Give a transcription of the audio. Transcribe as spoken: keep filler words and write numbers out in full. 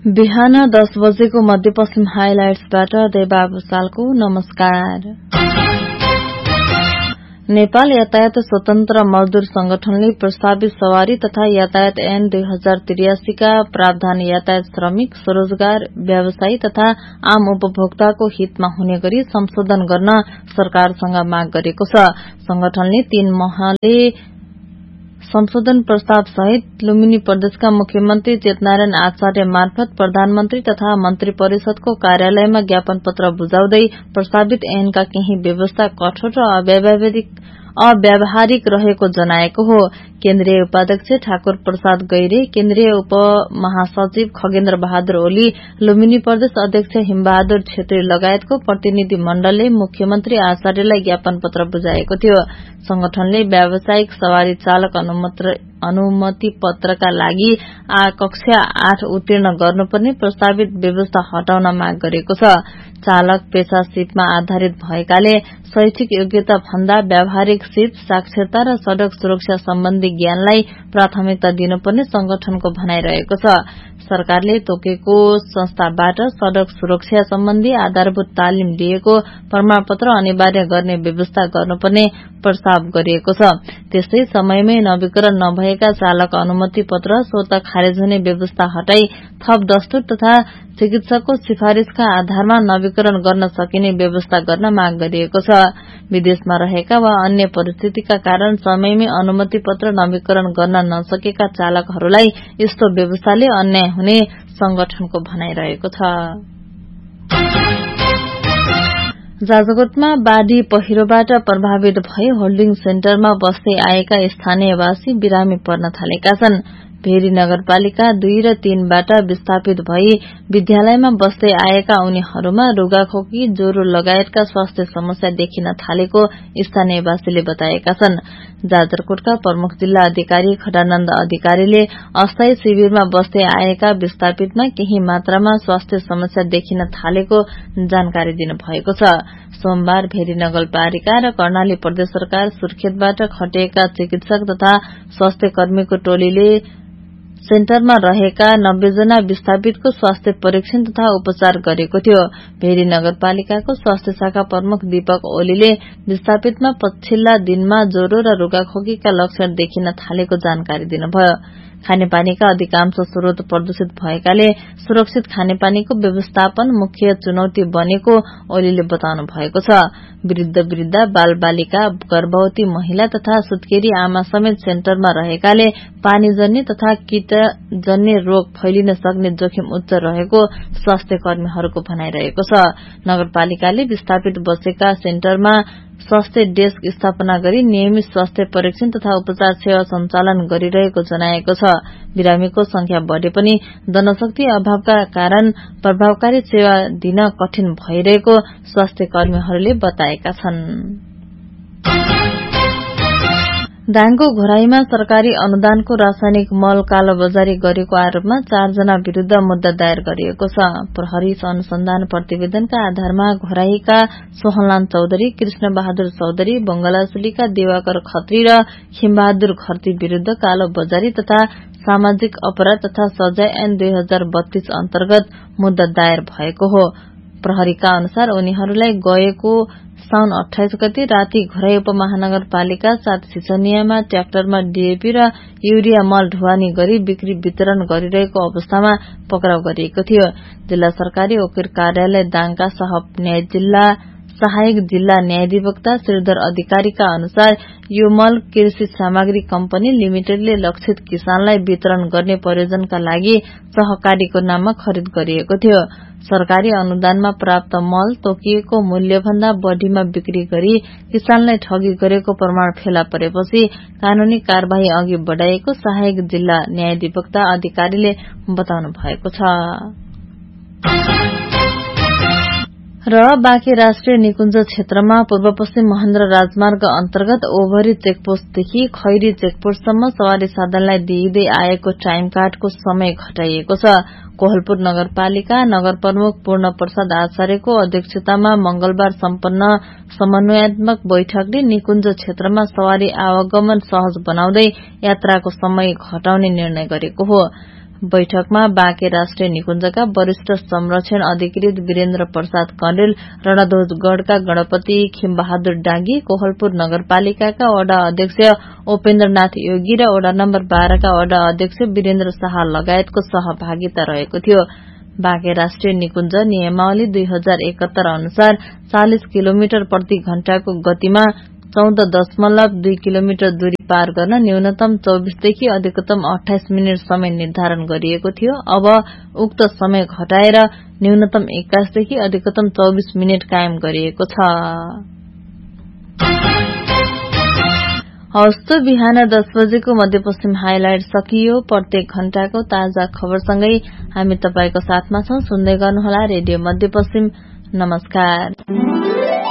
बिहान दस बजेको मध्यपश्चिम हाइलाइट्सबाट देवा भूषालको नमस्कार। नेपाल यातायात स्वतन्त्र मजदूर संगठनले प्रस्तावित सवारी तथा यातायात ऐन दुई हजार त्रियासी का प्रावधान यातायात श्रमिक, स्वरोजगार, व्यवसायी तथा आम उपभोक्ताको हितमा हुने गरी संशोधन गर्न सरकारसँग माग गरेको छ। संगठनले तीन महले संशोधन प्रस्ताव सहित लुम्बिनी प्रदेशका मुख्यमन्त्री चेतनारायण आचार्य मार्फत प्रधानमन्त्री तथा मन्त्री परिषदको कार्यालयमा ज्ञापन पत्र बुझाउँदै प्रस्तावित ऐनका केही व्यवस्था कठोर र अव्यावहारिक अव्यावहारिक रहेको जनाएको हो। केन्द्रीय उपाध्यक्ष ठाकुर प्रसाद गैरे, केन्द्रीय उप महासचिव खगेन्द्र बहादुर ओली, लुम्बिनी प्रदेश अध्यक्ष हिमबहादुर छेत्री लगायतको प्रतिनिधि मण्डलले मुख्यमन्त्री आचार्यलाई ज्ञापन पत्र बुझाएको थियो। संगठनले व्यावसायिक सवारी चालक अनुमति पत्रका लागि आ कक्षा आठ उत्तीर्ण गर्नुपर्ने प्रस्तावित व्यवस्था हटाउन माग गरेको छ। चालक पेशा सिपमा आधारित भएकाले शैक्षिक योग्यता भन्दा व्यावहारिक सिप, साक्षरता र सड़क सुरक्षा सम्बन्धी ज्ञानलाई प्राथमिकता दिनुपर्ने संगठनको भनाइरहेको छ। सरकारले तोकेको संस्थाबाट सड़क सुरक्षा सम्बन्धी आधारभूत तालिम लिएको प्रमाणपत्र अनिवार्य गर्ने व्यवस्था गर्नुपर्ने प्रस्ताव गरिएको छ। त्यस्तै समयमै नवीकरण नभएका चालक अनुमति पत्र स्वतः खारेज हुने व्यवस्था हटाई थप दस्तुर तथा चिकित्सकको सिफारिशका आधारमा नवीकरण गर्न सकिने व्यवस्था गर्न माग गरिएको छ। विदेशमा रहेका वा अन्य परिस्थितिका कारण समयमै अनुमति पत्र नवीकरण गर्न नसकेका चालकहरूलाई यस्तो व्यवस्थाले अन्याय हुने संगठनको भनाइरहेको छ। जाजरकोटमा बाढ़ी पहिरोबाट प्रभावित भई होल्डिङ सेन्टरमा बस्दै आएका स्थानीयवासी बिरामी पर्न थालेका छन्। भेरी नगरपालिका दुई र तीनबाट विस्थापित भई विद्यालयमा बस्दै आएका उनीहरूमा रुगाखोकी, ज्वरो लगायतका स्वास्थ्य समस्या देखिन थालेको स्थानीयवासीले बताएका छन्। जाजरकोटका प्रमुख जिल्ला अधिकारी खडानन्द अधिकारीले अस्थायी शिविरमा बस्दै आएका विस्थापितमा केही मात्रामा स्वास्थ्य समस्या देखिन थालेको जानकारी दिनुभएको छ। सोमबार भेरी नगरपालिका र कर्णाली प्रदेश सरकार सुर्खेतबाट खटिएका चिकित्सक तथा स्वास्थ्य कर्मीको टोलीले सेन्टरमा रहेका नब्बे जना विस्थापितको स्वास्थ्य परीक्षण तथा उपचार गरेको थियो। भेरी नगरपालिकाको स्वास्थ्य शाखा प्रमुख दीपक ओलीले विस्थापितमा पछिल्ला दिनमा ज्वरो र रुगाखोकीका लक्षण देखिन थालेको जानकारी दिनुभयो। खानेपानीका अधिकांश स्रोत प्रदूषित भएकाले सुरक्षित खानेपानीको व्यवस्थापन मुख्य चुनौती बनेको ओलीले बताउनु भएको छ। वृद्ध वृद्धा, बाल बालिका, गर्भवती महिला तथा सुत्केरी आमा समेत सेन्टरमा रहेकाले पानीजन्य तथा कीटजन्य रोग फैलिन सक्ने जोखिम उच्च रहेको स्वास्थ्य कर्मीहरूको भनाइरहेको छ। नगरपालिकाले विस्थापित बसेका सेन्टरमा स्वास्थ्य डेस्क स्थापना गरी नियमित स्वास्थ्य परीक्षण तथा उपचार सेवा सञ्चालन गरिरहेको जनाएको छ। बिरामीको संख्या बढ़े पनि जनशक्ति अभावका कारण प्रभावकारी सेवा दिन कठिन भइरहेको स्वास्थ्य कर्मीहरूले बताएका छन्। दाङको घोराईमा सरकारी अनुदानको रासायनिक मल कालोबजारी गरेको आरोपमा चारजना विरूद्ध मुद्दा दायर गरिएको छ। प्रहरी अनुसन्धान प्रतिवेदनका आधारमा घोराईका सोहनलाल चौधरी, कृष्ण बहादुर चौधरी, बंगलासुलीका दिवाकर खत्री र खिमबहादुर खत्री विरूद्ध कालोबजारी तथा सामाजिक अपराध तथा सजाय ऐन दुई हजार बत्तीस अन्तर्गत मुद्दा दायर भएको हो। प्रहरीका अनुसार उनीहरूलाई गएको साउन अठाइस गते राति घोराई उपमहानगरपालिका सात सिसनियामा ट्र्याक्टरमा डीएपी र युरिया मल ढुवानी गरी बिक्री वितरण गरिरहेको अवस्थामा पक्राउ गरिएको थियो। जिल्ला सरकारी वकिल कार्यालय दाङका जिल्ला सहायक जिल्ला न्यायाधिवक्ता श्रीधर अधिकारीका अनुसार यो मल कृषि सामग्री कम्पनी लिमिटेडले लक्षित किसानलाई वितरण गर्ने प्रयोजनका लागि सहकारीको नाममा खरिद गरिएको थियो। सरकारी अनुदानमा प्राप्त मल तोकिएको मूल्यभन्दा बढ़ीमा बिक्री गरी किसानलाई ठगी गरेको प्रमाण फेला परेपछि कानूनी कार्यवाही अघि बढ़ाएको सहायक जिल्ला न्यायाधिवक्ता अधिकारीले बताउनु भएको छ। र बाँके राष्ट्रिय निकुञ्ज क्षेत्रमा पूर्व पश्चिम महेन्द्र राजमार्ग अन्तर्गत ओभरी चेकपोस्टदेखि खैरी चेकपोस्टसम्म सवारी साधनलाई दिइँदै आएको टाइम कार्डको समय घटाइएको छ। कोहलपुर नगरपालिका नगर प्रमुख पूर्ण प्रसाद आचार्यको अध्यक्षतामा मंगलबार सम्पन्न समन्वयात्मक बैठकले निकुञ्ज क्षेत्रमा सवारी आवागमन सहज बनाउँदै यात्राको समय घटाउने निर्णय गरेको हो। बैठकमा बाँके राष्ट्रिय निकुञ्जका वरिष्ठ संरक्षण अधिकृत वीरेन्द्र प्रसाद कण्डेल, रणध्वजगढ़का गणपति खिमबहादुर डाँगी, कोहलपुर नगरपालिकाका वडा अध्यक्ष उपेन्द्रनाथ योगी र वडा नम्बर बाह्रका वडा अध्यक्ष वीरेन्द्र शाह लगायतको सहभागिता रहेको थियो। बाँके राष्ट्रिय निकुञ्ज नियमावली दुई हजार एकहत्तर अनुसार चालिस किलोमिटर प्रति घण्टाको गतिमा चौध दशमलव दुई किलोमिटर दूरी पार गर्न न्यूनतम चौबीसदेखि अधिकतम अठाइस मिनट समय निर्धारण गरिएको थियो। अब उक्त समय घटाएर न्यूनतम एक्काइसदेखि अधिकतम चौबीस मिनट कायम गरिएको छ। हवस्, बिहान दस बजेको मध्यपश्चिम हाइलाइट सकियो। प्रत्येक घण्टाको ताजा खबरसँगै हामी तपाईको साथमा छौं। सुन्दै गर्नुहोला रेडियो मध्यपश्चिम। नमस्कार।